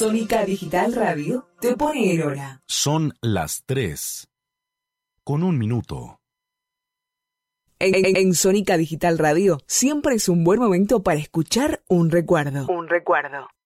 Sónica Digital Radio te pone en hora. Son las 3:01. En Sónica Digital Radio siempre es un buen momento para escuchar un recuerdo.